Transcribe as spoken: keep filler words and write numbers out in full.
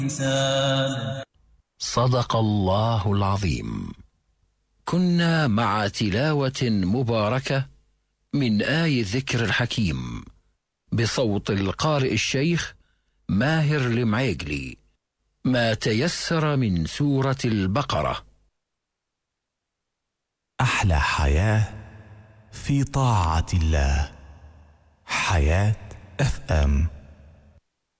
صدق الله العظيم. كنا مع تلاوة مباركة من آي الذكر الحكيم بصوت القارئ الشيخ ماهر المعيقلي، ما تيسر من سورة البقرة. أحلى حياة في طاعة الله. حياة اف ام.